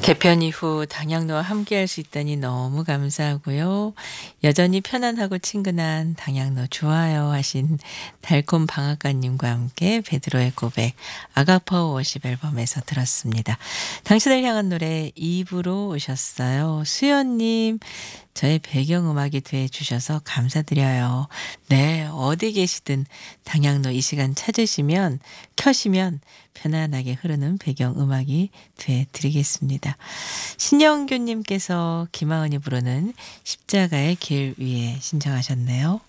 개편 이후 당양로와 함께할 수 있다니 너무 감사하고요. 여전히 편안하고 친근한 당양로 좋아요 하신 달콤 방앗간님과 함께 베드로의 고백 아가파워 워십 앨범에서 들었습니다. 당신을 향한 노래 2부로 오셨어요. 수연님 저의 배경음악이 되어주셔서 감사드려요. 네, 어디 계시든 당양로 이 시간 찾으시면 켜시면 편안하게 흐르는 배경음악이 되어드리겠습니다. 신영규님께서 김하은이 부르는 십자가의 길 위에 신청하셨네요.